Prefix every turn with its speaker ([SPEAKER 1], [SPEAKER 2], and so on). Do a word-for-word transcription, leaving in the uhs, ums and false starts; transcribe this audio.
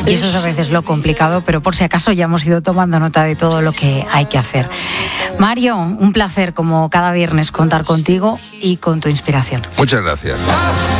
[SPEAKER 1] Y eso es a veces lo complicado, pero por si acaso ya hemos ido tomando nota de todo lo que hay que hacer. Mario, un placer como cada viernes contar contigo y con tu inspiración.
[SPEAKER 2] Muchas gracias.